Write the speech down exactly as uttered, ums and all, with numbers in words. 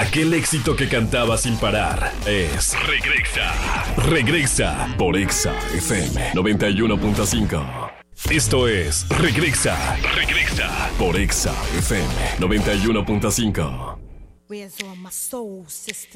Aquel éxito que cantaba sin parar es Regresa. Regresa por Exa F M noventa y uno punto cinco. Esto es Regresa. Regresa por Exa F M noventa y uno punto cinco.